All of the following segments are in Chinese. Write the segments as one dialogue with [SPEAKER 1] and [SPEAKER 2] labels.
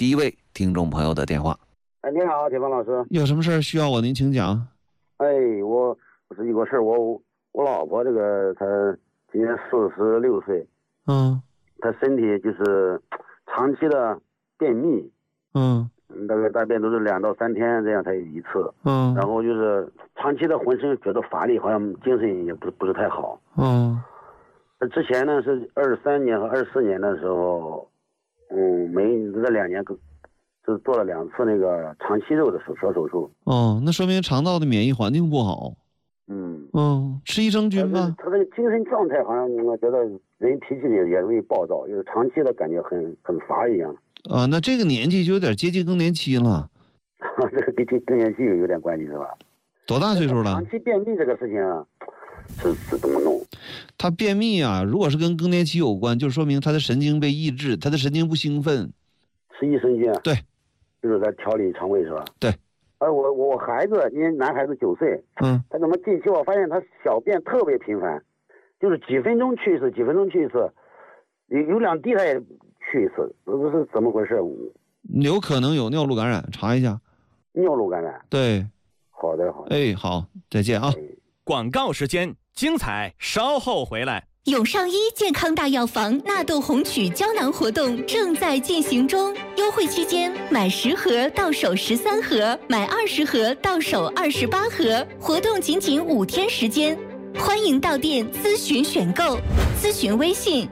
[SPEAKER 1] 第一位听众朋友的电话。
[SPEAKER 2] 你好，铁峰老师。
[SPEAKER 1] 有什么事儿需要我？您请讲。
[SPEAKER 2] 我是一个事儿，我老婆这个她今年46岁，她身体就是长期的便秘，大概大便都是2到3天这样才有一次，然后就是长期的浑身觉得乏力，好像精神也不是太好，之前呢是23年和24年的时候，这2年就做了2次那个肠息肉的小手术。
[SPEAKER 1] 那说明肠道的免疫环境不好。吃益生菌吗？
[SPEAKER 2] 他这个精神状态好像我觉得人脾气也容易暴躁，就是长期的感觉很乏一样。
[SPEAKER 1] 那这个年纪就有点接近更年期了。
[SPEAKER 2] 这个跟更年期有点关系是吧？
[SPEAKER 1] 多大岁数了？
[SPEAKER 2] 长期便秘这个事情啊，是怎么弄？
[SPEAKER 1] 他便秘啊，如果是跟更年期有关，就说明他的神经被抑制，他的神经不兴奋。
[SPEAKER 2] 吃益生菌啊？
[SPEAKER 1] 对，
[SPEAKER 2] 就是在调理肠胃是吧？
[SPEAKER 1] 对。
[SPEAKER 2] 我孩子因为男孩子9岁，他怎么近期我发现他小便特别频繁，就是几分钟去一次，有2滴他也去一次，这是怎么回事？
[SPEAKER 1] 有可能有尿路感染，查一下。
[SPEAKER 2] 尿路感染？对。好的。
[SPEAKER 1] 好，再见啊。
[SPEAKER 3] 广告时间，精彩稍后回来。
[SPEAKER 4] 永上医健康大药房纳豆红曲胶囊活动正在进行中，优惠期间买10盒到手13盒，买20盒到手28盒，活动仅5天时间，欢迎到店咨询选购，咨询微信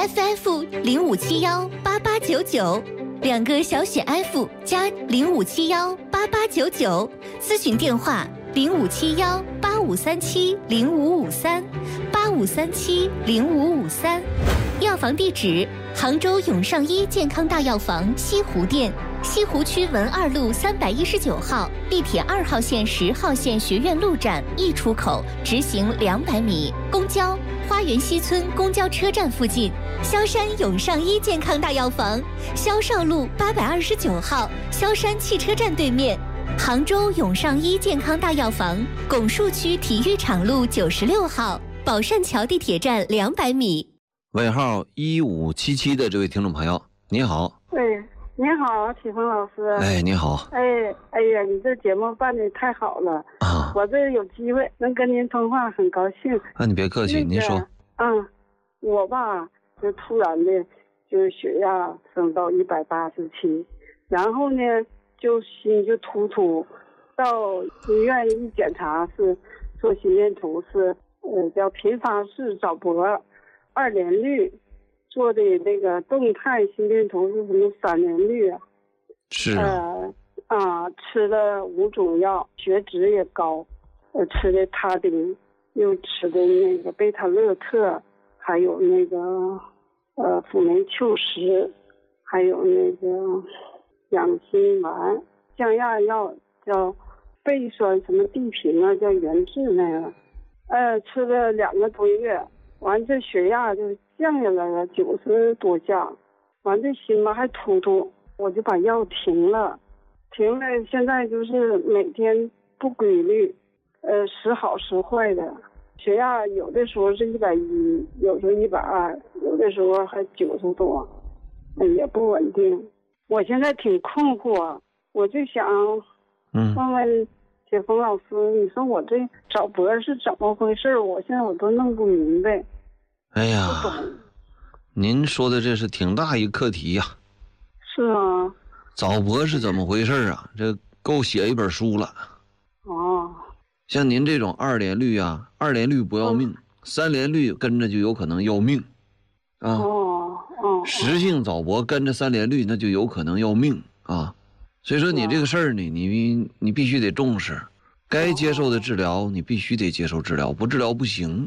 [SPEAKER 4] FF05718899，2个小写 F 加05718899，咨询电话05718537055385370553，药房地址杭州永上医健康大药房西湖店，西湖区文2路319号，地铁2号线10号线学院路站1出口，直行200米，公交花园西村公交车站附近。萧山永上医健康大药房，萧少路829号，萧山汽车站对面。杭州永上医健康大药房，拱墅区体育场路96号，宝善桥地铁站200米。
[SPEAKER 1] 尾号1577的这位听众朋友，你好。
[SPEAKER 5] 你好，启峰老师。
[SPEAKER 1] 你好。
[SPEAKER 5] 哎呀，你这节目办得太好了啊！我这有机会能跟您通话，很高兴。
[SPEAKER 1] 你别客气，您说。
[SPEAKER 5] 我吧，就突然的，就是血压升到187，然后呢，就心就突，到医院一检查是做心电图是叫频发式早搏2联律，做的那个动态心电图是什么3联律啊？
[SPEAKER 1] 是
[SPEAKER 5] 吃了5种药，血脂也高，吃的他汀，又吃的那个贝塔乐特，还有那个辅酶溴石，还有那个养心丸，降压药叫倍酸什么地平啊，叫元治那个，吃了2个多月，完这血压就降下来了90多下，完这心吧还突，我就把药停了，现在就是每天不规律，时好时坏的，血压有的时候是110，有时候120，有的时候还90多，也不稳定。我现在挺困惑，我就想问问铁峰老师，你说我这早搏是怎么回事？我现在都弄不明白。
[SPEAKER 1] 您说的这是挺大一课题呀。
[SPEAKER 5] 是啊。
[SPEAKER 1] 早搏是怎么回事啊？这够写一本书了。像您这种2联律啊，2联律不要命，3联律跟着就有可能要命啊。实性早搏跟着3联律那就有可能要命啊。所以说你这个事儿呢，你必须得重视，该接受的治疗你必须得接受治疗，不治疗不行。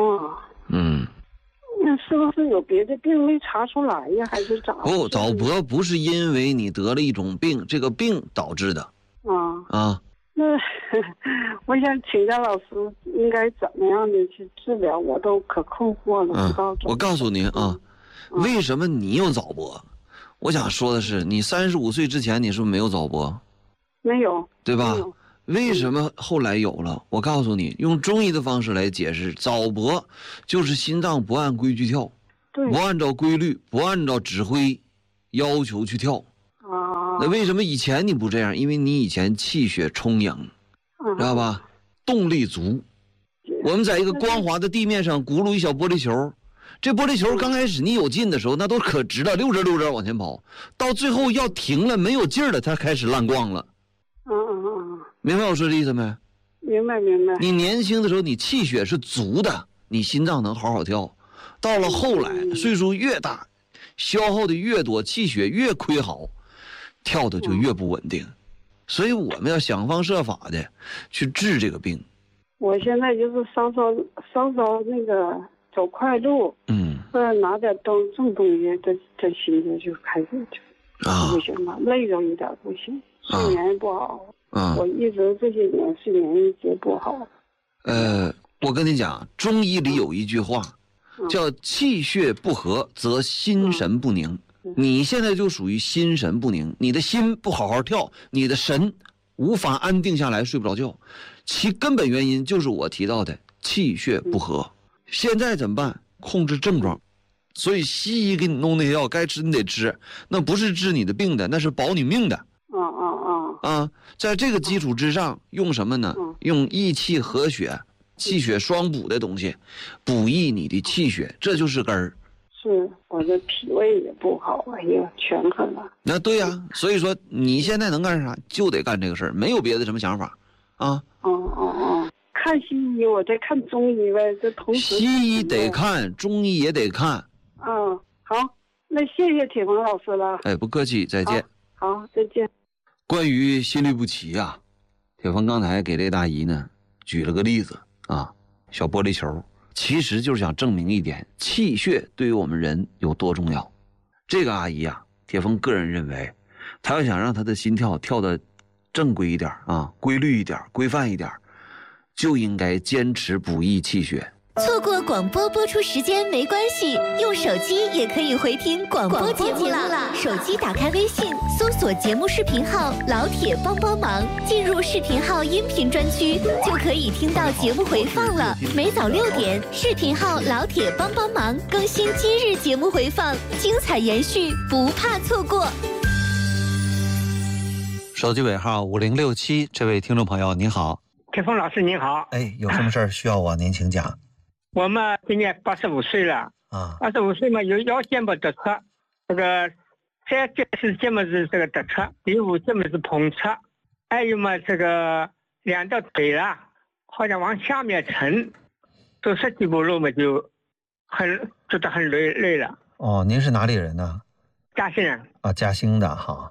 [SPEAKER 5] 那是不是有别的病没查出来呀？还是咋？
[SPEAKER 1] 不，早搏不是因为你得了一种病，这个病导致的。
[SPEAKER 5] 那我想请教老师，应该怎么样的去治疗？我都可困惑了，不知道。
[SPEAKER 1] 我告诉您啊，为什么你有早搏？我想说的是，你35岁之前你是不是没有早搏？
[SPEAKER 5] 没有，
[SPEAKER 1] 对吧？为什么后来有了？我告诉你，用中医的方式来解释，早搏就是心脏不按规矩跳，不按照规律，不按照指挥要求去跳。 那为什么以前你不这样？因为你以前气血充盈，知道吧？动力足。我们在一个光滑的地面上轱辘一小玻璃球，这玻璃球刚开始你有劲的时候，那都可直了，溜着往前跑，到最后要停了，没有劲儿了，它开始烂光了。明白我说这意思没？
[SPEAKER 5] 明白。
[SPEAKER 1] 你年轻的时候，你气血是足的，你心脏能好好跳。到了后来，岁数越大，消耗的越多，气血越亏耗，跳的就越不稳定。所以我们要想方设法的去治这个病。
[SPEAKER 5] 我现在就是稍稍那个走快路，或者拿点重东西，这心情就开始就不行了，累着一点不行，睡眠不好。我一直这些年睡眠一直不好。
[SPEAKER 1] 我跟你讲，中医里有一句话，叫气血不和则心神不宁。你现在就属于心神不宁，你的心不好好跳，你的神无法安定下来，睡不着觉。其根本原因就是我提到的气血不和。现在怎么办？控制症状。所以西医给你弄那些药，该吃你得吃，那不是治你的病的，那是保你命的。在这个基础之上，用什么呢？用益气和血、气血双补的东西，补益你的气血，这就是根儿。
[SPEAKER 5] 是我的脾胃也不好，哎呀，全很了。
[SPEAKER 1] 那对呀，所以说你现在能干啥，就得干这个事儿，没有别的什么想法啊。
[SPEAKER 5] 看西医，我在看中医呗，这同时。
[SPEAKER 1] 西医得看，中医也得看。
[SPEAKER 5] 好，那谢谢铁鹏老师了。
[SPEAKER 1] 不客气，再见。
[SPEAKER 5] 好，再见。
[SPEAKER 1] 关于心律不齐啊，铁鹏刚才给这大姨呢举了个例子啊，小玻璃球，其实就是想证明一点，气血对于我们人有多重要。这个阿姨啊，铁鹏个人认为，她要想让她的心跳跳得正规一点啊，规律一点，规范一点，就应该坚持补益气血。
[SPEAKER 4] 错过广播播出时间没关系，用手机也可以回听广播节目啦。手机打开微信，搜索节目视频号“老铁帮帮忙”，进入视频号音频专区，就可以听到节目回放了。每早6点，视频号“老铁帮帮忙”更新今日节目回放，精彩延续，不怕错过。
[SPEAKER 1] 手机尾号5067，这位听众朋友您好。
[SPEAKER 6] 铁峰老师您好。
[SPEAKER 1] 有什么事儿需要我您请讲。
[SPEAKER 6] 我们今年85岁了，85岁嘛，有腰间盘突出，这个3件事节目是这个突出，第5节目是碰触，还有嘛这个2条腿啦，好像往下面沉，走10几步路嘛就觉得很累了。
[SPEAKER 1] 您是哪里人呢？
[SPEAKER 6] 嘉兴人。
[SPEAKER 1] 嘉兴的哈。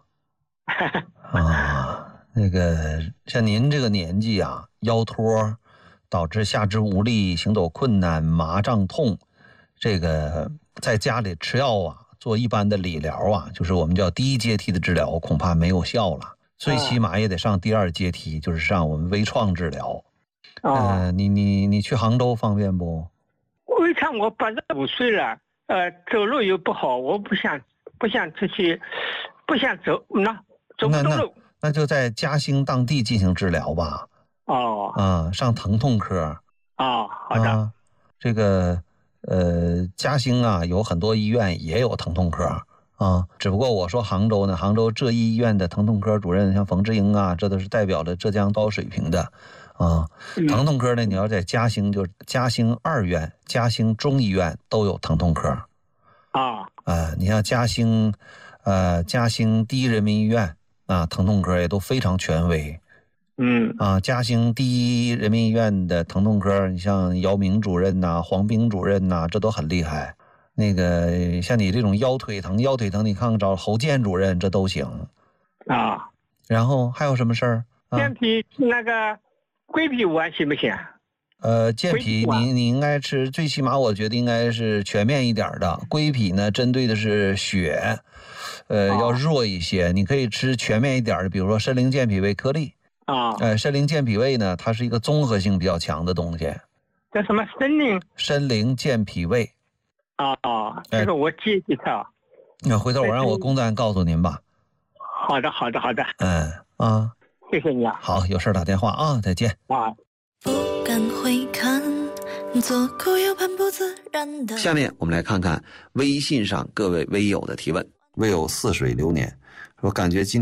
[SPEAKER 1] 那个像您这个年纪啊，腰托导致下肢无力、行走困难、麻胀痛，这个在家里吃药啊，做一般的理疗啊，就是我们叫第1阶梯的治疗，恐怕没有效了，最起码也得上第2阶梯，就是上我们微创治疗。你去杭州方便不？
[SPEAKER 6] 微创我85岁了，走路又不好，我不想出去，不想走不动路。
[SPEAKER 1] 那就在嘉兴当地进行治疗吧。上疼痛科。
[SPEAKER 6] 好的。
[SPEAKER 1] 这个嘉兴啊有很多医院也有疼痛科啊，只不过我说杭州呢，杭州浙医医院的疼痛科主任像冯志英啊，这都是代表了浙江高水平的啊。疼痛科呢，你要在嘉兴，就嘉兴2院、嘉兴中医院都有疼痛科。你像嘉兴第一人民医院疼痛科也都非常权威。嘉兴第一人民医院的疼痛科，你像姚明主任呐、黄斌主任呐，这都很厉害。那个像你这种腰腿疼，你看看找侯健主任，这都行。然后还有什么事儿？
[SPEAKER 6] 健脾那个归脾丸行不行？
[SPEAKER 1] 健脾你应该吃，最起码我觉得应该是全面一点的。归脾呢，针对的是血，要弱一些。你可以吃全面一点的，比如说参苓健脾胃颗粒。参苓健脾胃呢，它是一个综合性比较强的东西。
[SPEAKER 6] 叫什么参
[SPEAKER 1] 苓健脾胃。
[SPEAKER 6] 这个我记一下。
[SPEAKER 1] 那回头我让我工作人员告诉您吧。
[SPEAKER 6] 好的。谢谢你啊。
[SPEAKER 1] 好，有事打电话啊，再见。
[SPEAKER 4] 不敢回看，左顾右盼不自然的。
[SPEAKER 1] 下面我们来看看微信上各位微友的提问。微友似水流年说，感觉今天